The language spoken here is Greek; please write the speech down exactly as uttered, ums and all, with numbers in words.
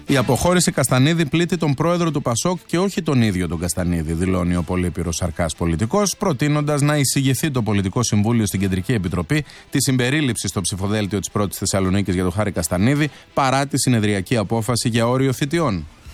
Η αποχώρηση Καστανίδη πλήττει τον πρόεδρο του Πασόκ και όχι τον ίδιο τον Καστανίδη, δηλώνει ο πολύπειρος Αρκάς πολιτικός, προτείνοντας να εισηγηθεί το Πολιτικό Συμβούλιο στην Κεντρική Επιτροπή τη συμπερίληψη στο ψηφοδέλτιο της Πρώτης Θεσσαλονίκης για τον Χάρη Καστανίδη, παρά τη συνεδριακή απόφαση για όριο θητιών.